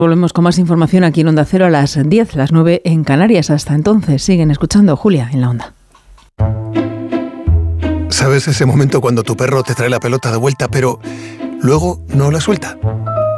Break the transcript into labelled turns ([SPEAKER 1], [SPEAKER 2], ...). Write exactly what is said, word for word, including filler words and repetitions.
[SPEAKER 1] Volvemos con más información aquí en Onda Cero a las diez, las nueve en Canarias. Hasta entonces, siguen escuchando Julia en la Onda.
[SPEAKER 2] ¿Sabes ese momento cuando tu perro te trae la pelota de vuelta, pero luego no la suelta?